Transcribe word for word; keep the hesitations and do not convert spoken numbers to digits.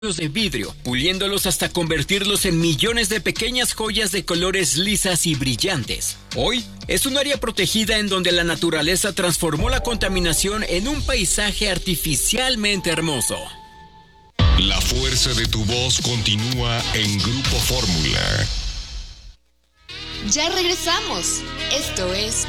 de vidrio, puliéndolos hasta convertirlos en millones de pequeñas joyas de colores lisas y brillantes. Hoy es un área protegida en donde la naturaleza transformó la contaminación en un paisaje artificialmente hermoso. La fuerza de tu voz continúa en Grupo Fórmula. Ya regresamos. Esto es